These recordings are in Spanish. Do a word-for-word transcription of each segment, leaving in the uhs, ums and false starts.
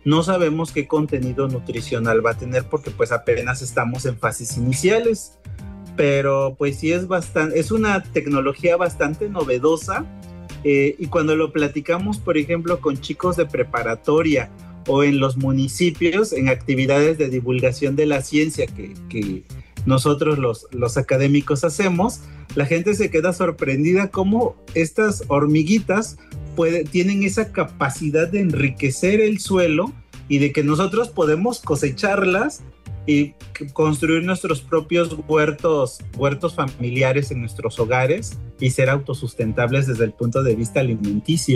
no sabemos qué contenido nutricional va a tener porque pues apenas estamos en fases iniciales, pero pues sí es bastante, es una tecnología bastante novedosa, eh, y cuando lo platicamos, por ejemplo, con chicos de preparatoria o en los municipios, en actividades de divulgación de la ciencia que, que nosotros los, los académicos hacemos, la gente se queda sorprendida cómo estas hormiguitas puede, tienen esa capacidad de enriquecer el suelo y de que nosotros podemos cosecharlas y construir nuestros propios huertos, huertos familiares en nuestros hogares y ser autosustentables desde el punto de vista alimenticio.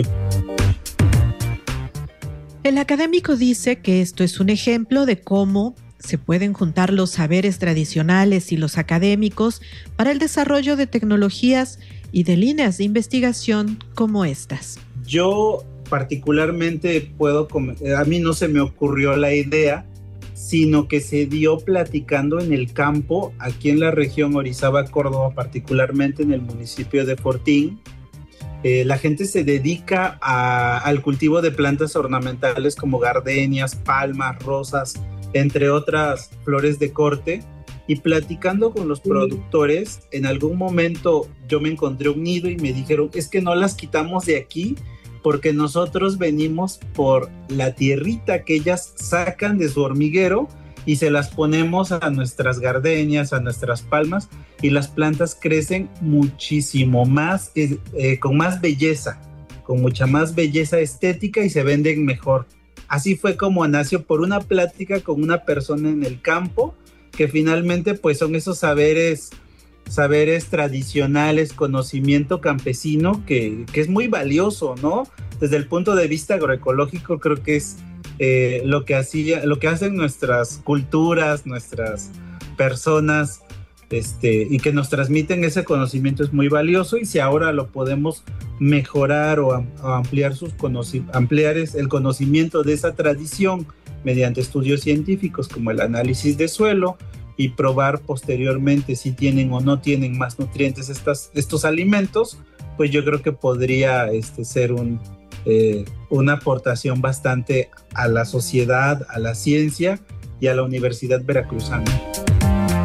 El académico dice que esto es un ejemplo de cómo se pueden juntar los saberes tradicionales y los académicos para el desarrollo de tecnologías y de líneas de investigación como estas. Yo particularmente puedo, a mí no se me ocurrió la idea, sino que se dio platicando en el campo, aquí en la región Orizaba, Córdoba, particularmente en el municipio de Fortín. Eh, la gente se dedica a, al cultivo de plantas ornamentales como gardenias, palmas, rosas, entre otras flores de corte, y platicando con los productores, en algún momento yo me encontré un nido y me dijeron, es que no las quitamos de aquí porque nosotros venimos por la tierrita que ellas sacan de su hormiguero y se las ponemos a nuestras gardenias, a nuestras palmas, y las plantas crecen muchísimo más, eh, eh, con más belleza, con mucha más belleza estética y se venden mejor. Así fue como nació, por una plática con una persona en el campo, que finalmente pues son esos saberes, saberes tradicionales, conocimiento campesino que, que es muy valioso, ¿no? Desde el punto de vista agroecológico creo que es eh, lo que hacía, lo que hacen nuestras culturas, nuestras personas, este, y que nos transmiten ese conocimiento es muy valioso, y si ahora lo podemos mejorar o, am, o ampliar, sus conoci- ampliar es el conocimiento de esa tradición mediante estudios científicos como el análisis de suelo y probar posteriormente si tienen o no tienen más nutrientes estas, estos alimentos, pues yo creo que podría este, ser un, eh, una aportación bastante a la sociedad, a la ciencia y a la Universidad Veracruzana.